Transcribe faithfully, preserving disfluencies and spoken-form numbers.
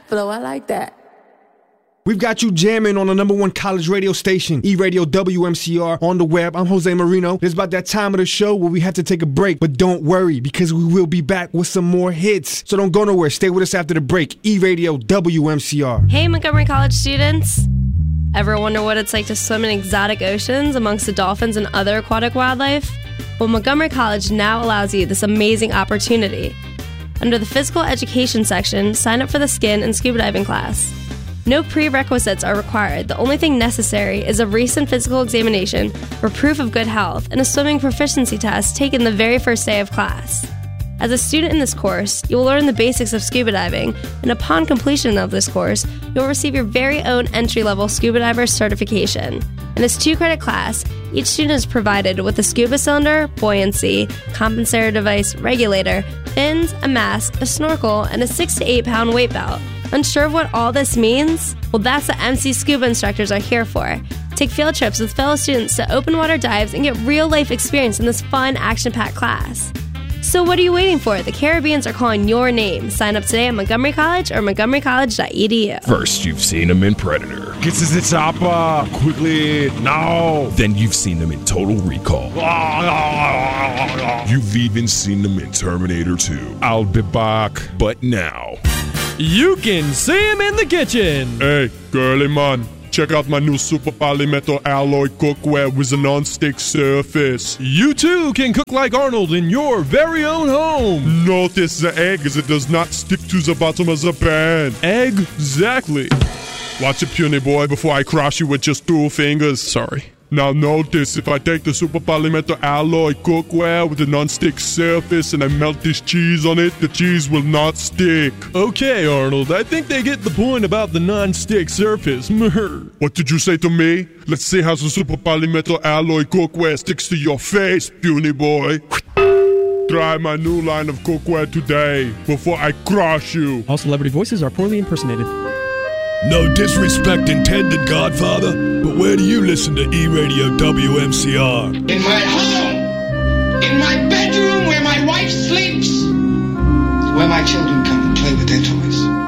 flow. I like that. We've got you jamming on the number one college radio station, E-Radio W M C R, on the web. I'm Jose Marino. It's about that time of the show where we have to take a break. But don't worry, because we will be back with some more hits. So don't go nowhere. Stay with us after the break. E-Radio W M C R. Hey, Montgomery College students. Ever wonder what it's like to swim in exotic oceans amongst the dolphins and other aquatic wildlife? Well, Montgomery College now allows you this amazing opportunity. Under the physical education section, sign up for the skin and scuba diving class. No prerequisites are required. The only thing necessary is a recent physical examination for proof of good health and a swimming proficiency test taken the very first day of class. As a student in this course, you will learn the basics of scuba diving, and upon completion of this course, you'll receive your very own entry-level scuba diver certification. In this two-credit class, each student is provided with a scuba cylinder, buoyancy, compensator device, regulator, fins, a mask, a snorkel, and a six to eight pound weight belt. Unsure of what all this means? Well, that's what M C Scuba instructors are here for. Take field trips with fellow students to open water dives and get real-life experience in this fun, action-packed class. So what are you waiting for? The Caribbeans are calling your name. Sign up today at Montgomery College or montgomery college dot e d u. First, you've seen him in Predator. Get to the chopper, quickly, now. Then you've seen them in Total Recall. You've even seen them in Terminator two. I'll be back. But now, you can see him in the kitchen. Hey, girly man. Check out my new Super Polymetal Alloy Cookware with a non-stick surface. You too can cook like Arnold in your very own home. Notice the egg as it does not stick to the bottom of the pan. Exactly. Watch it, puny boy, before I crush you with just two fingers. Sorry. Now notice, if I take the Super Polymetal Alloy Cookware with a non-stick surface and I melt this cheese on it, the cheese will not stick. Okay, Arnold, I think they get the point about the non-stick surface. What did you say to me? Let's see how the Super Polymetal Alloy Cookware sticks to your face, puny boy. Try my new line of cookware today, before I crush you. All celebrity voices are poorly impersonated. No disrespect intended, Godfather, but where do you listen to E-Radio W M C R? In my home, in my bedroom where my wife sleeps, where my children come and play with their toys.